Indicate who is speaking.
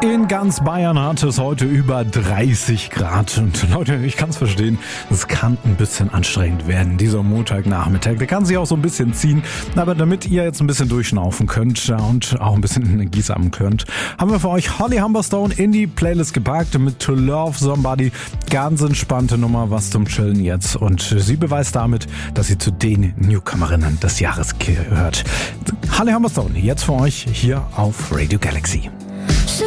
Speaker 1: In ganz Bayern hat es heute über 30 Grad. Und Leute, ich kann es verstehen, es kann ein bisschen anstrengend werden, dieser Montagnachmittag. Der kann sich auch so ein bisschen ziehen. Aber damit ihr jetzt ein bisschen durchschnaufen könnt und auch ein bisschen Energie sammeln könnt, haben wir für euch Holly Humberstone in die Playlist gepackt mit To Love Somebody. Ganz entspannte Nummer, was zum Chillen jetzt. Und sie beweist damit, dass sie zu den Newcomerinnen des Jahres gehört. Holly Humberstone, jetzt für euch hier auf Radio Galaxy.